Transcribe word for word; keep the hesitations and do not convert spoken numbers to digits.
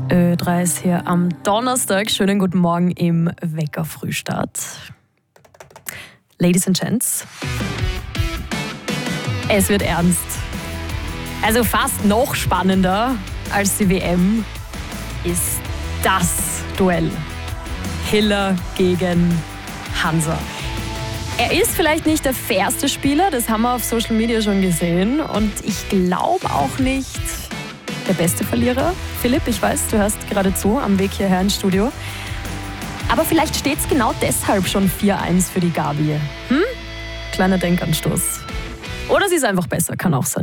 Ö drei ist hier am Donnerstag. Schönen guten Morgen im Wecker-Frühstart. Ladies and Gents, es wird ernst. Also fast noch spannender als die W M ist das Duell. Hiller gegen Hansa. Er ist vielleicht nicht der fairste Spieler, das haben wir auf Social Media schon gesehen. Und ich glaube auch nicht der beste Verlierer. Philipp, ich weiß, du hörst gerade zu am Weg hierher ins Studio. Aber vielleicht steht es genau deshalb schon vier eins für die Gabi. Hm? Kleiner Denkanstoß. Oder sie ist einfach besser, kann auch sein.